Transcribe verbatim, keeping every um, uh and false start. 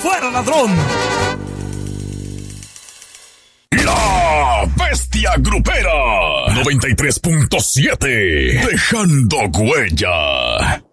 ¡Fuera, ladrón! La Bestia Grupera noventa y tres punto siete, dejando huella.